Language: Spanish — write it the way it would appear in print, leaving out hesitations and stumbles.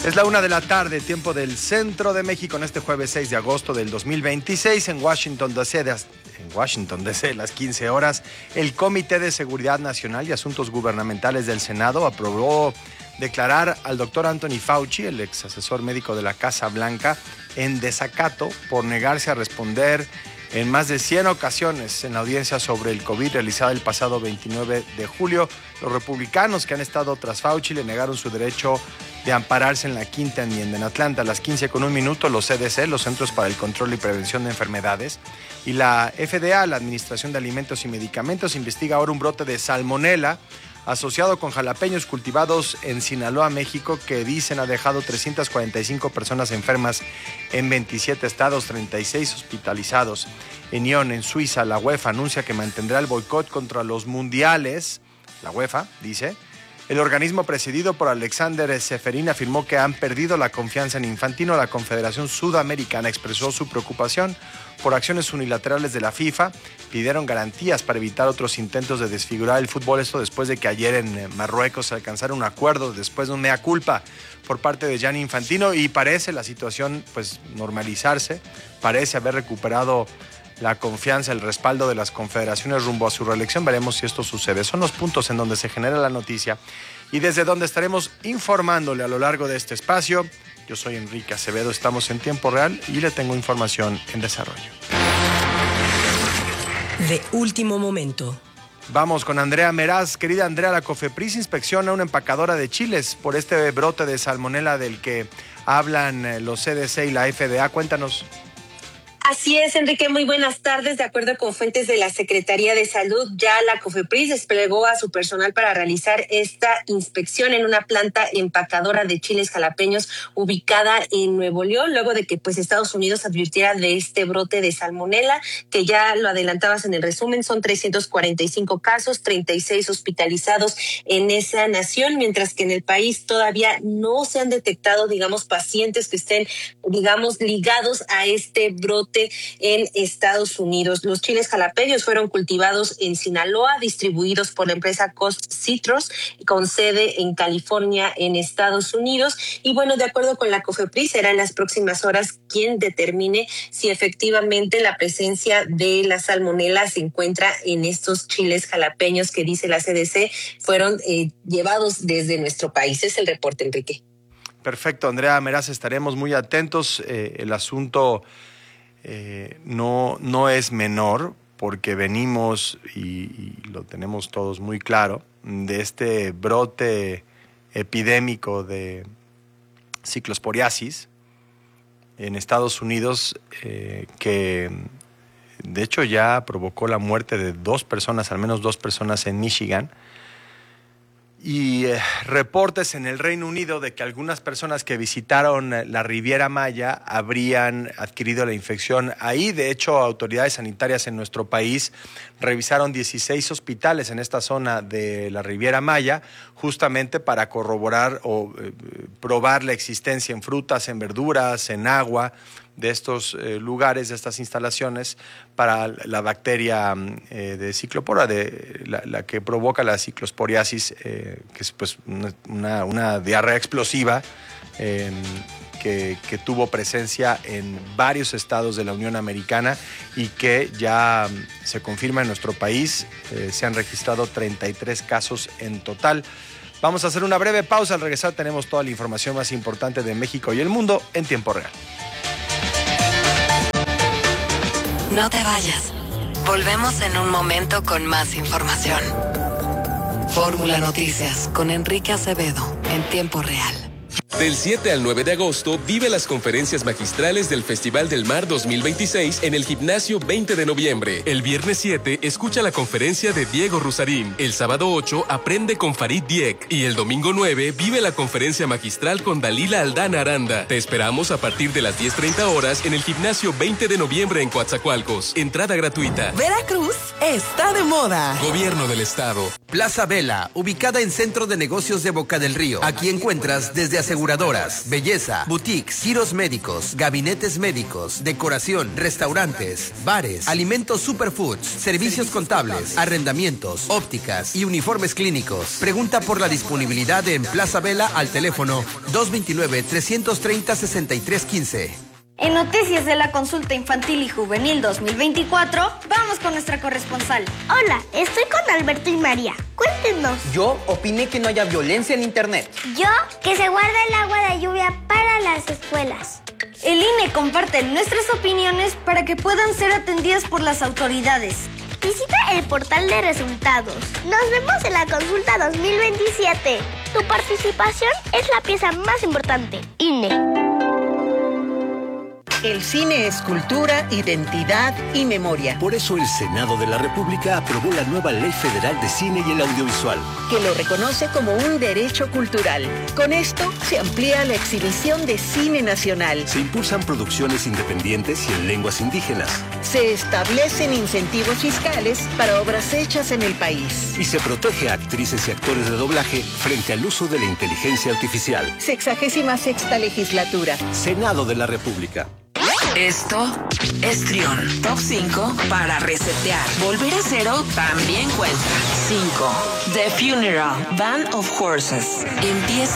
Es la 1 de la tarde, tiempo del centro de México, en este jueves 6 de agosto del 2026, en Washington DC, las 15 horas, el Comité de Seguridad Nacional y Asuntos Gubernamentales del Senado aprobó declarar al doctor Anthony Fauci, el ex asesor médico de la Casa Blanca, en desacato por negarse a responder en más de 100 ocasiones en la audiencia sobre el COVID realizada el pasado 29 de julio. Los republicanos que han estado tras Fauci le negaron su derecho de ampararse en la quinta enmienda. En Atlanta, a las 15:01, los CDC, los Centros para el Control y Prevención de Enfermedades, y la FDA, la Administración de Alimentos y Medicamentos, investiga ahora un brote de salmonela asociado con jalapeños cultivados en Sinaloa, México, que dicen ha dejado 345 personas enfermas en 27 estados, 36 hospitalizados. En Lyon, en Suiza, la UEFA anuncia que mantendrá el boicot contra los mundiales. La UEFA dice: el organismo presidido por Alexander Seferin afirmó que han perdido la confianza en Infantino. La Confederación Sudamericana expresó su preocupación por acciones unilaterales de la FIFA. Pidieron garantías para evitar otros intentos de desfigurar el fútbol. Esto después de que ayer en Marruecos se alcanzara un acuerdo después de un mea culpa por parte de Gianni Infantino, y parece la situación pues normalizarse. Parece haber recuperado la confianza, el respaldo de las confederaciones rumbo a su reelección. Veremos si esto sucede. Son los puntos en donde se genera la noticia y desde donde estaremos informándole a lo largo de este espacio. Yo soy Enrique Acevedo, estamos en tiempo real y le tengo información en desarrollo. De último momento. Vamos con Andrea Meraz. Querida Andrea, la COFEPRIS inspecciona una empacadora de chiles por este brote de salmonela del que hablan los CDC y la FDA. Cuéntanos. Así es, Enrique, muy buenas tardes. De acuerdo con fuentes de la Secretaría de Salud, ya la COFEPRIS desplegó a su personal para realizar esta inspección en una planta empacadora de chiles jalapeños ubicada en Nuevo León, luego de que pues Estados Unidos advirtiera de este brote de salmonela, que ya lo adelantabas en el resumen, son 345 casos, 36 hospitalizados en esa nación, mientras que en el país todavía no se han detectado, pacientes que estén, ligados a este brote en Estados Unidos. Los chiles jalapeños fueron cultivados en Sinaloa, distribuidos por la empresa Coast Citrus, con sede en California, en Estados Unidos. Y bueno, de acuerdo con la COFEPRIS, será en las próximas horas quien determine si efectivamente la presencia de la salmonela se encuentra en estos chiles jalapeños que, dice la CDC, fueron llevados desde nuestro país. Es el reporte, Enrique. Perfecto, Andrea Meraz, estaremos muy atentos. El asunto no es menor, porque venimos, y lo tenemos todos muy claro, de este brote epidémico de ciclosporiasis en Estados Unidos, que de hecho ya provocó la muerte de al menos dos personas en Michigan. Y reportes en el Reino Unido de que algunas personas que visitaron la Riviera Maya habrían adquirido la infección ahí. De hecho, autoridades sanitarias en nuestro país revisaron 16 hospitales en esta zona de la Riviera Maya, justamente para corroborar o probar la existencia en frutas, en verduras, en agua de estos lugares, de estas instalaciones, para la bacteria de ciclopora, la que provoca la ciclosporiasis, que es pues una diarrea explosiva que tuvo presencia en varios estados de la Unión Americana y que ya se confirma en nuestro país. Se han registrado 33 casos en total. Vamos a hacer una breve pausa. Al regresar tenemos toda la información más importante de México y el mundo en tiempo real. No te vayas. Volvemos en un momento con más información. Fórmula Noticias con Enrique Acevedo en tiempo real. Del 7 al 9 de agosto, vive las conferencias magistrales del Festival del Mar 2026 en el Gimnasio 20 de noviembre. El viernes 7, escucha la conferencia de Diego Rusarín. El sábado 8, aprende con Farid Diek. Y el domingo 9, vive la conferencia magistral con Dalila Aldana Aranda. Te esperamos a partir de las 10:30 horas en el Gimnasio 20 de noviembre en Coatzacoalcos. Entrada gratuita. Veracruz está de moda. Gobierno del Estado. Plaza Vela, ubicada en Centro de Negocios de Boca del Río. Aquí encuentras desde asegurar aseguradoras, belleza, boutiques, giros médicos, gabinetes médicos, decoración, restaurantes, bares, alimentos superfoods, servicios contables, arrendamientos, ópticas y uniformes clínicos. Pregunta por la disponibilidad en Plaza Vela al teléfono 229-330-6315. En Noticias de la Consulta Infantil y Juvenil 2024, vamos con nuestra corresponsal. Hola, estoy con Alberto y María. Cuéntenos. Yo opiné que no haya violencia en Internet. Yo, que se guarda el agua de lluvia para las escuelas. El INE comparte nuestras opiniones para que puedan ser atendidas por las autoridades. Visita el portal de resultados. Nos vemos en la consulta 2027. Tu participación es la pieza más importante. INE. El cine es cultura, identidad y memoria. Por eso el Senado de la República aprobó la nueva Ley Federal de Cine y el Audiovisual, que lo reconoce como un derecho cultural. Con esto se amplía la exhibición de cine nacional. Se impulsan producciones independientes y en lenguas indígenas. Se establecen incentivos fiscales para obras hechas en el país. Y se protege a actrices y actores de doblaje frente al uso de la inteligencia artificial. 66ª legislatura. Senado de la República. Esto es Trión. Top 5 para resetear. Volver a cero también cuenta. 5. The Funeral, Band of Horses. Empieza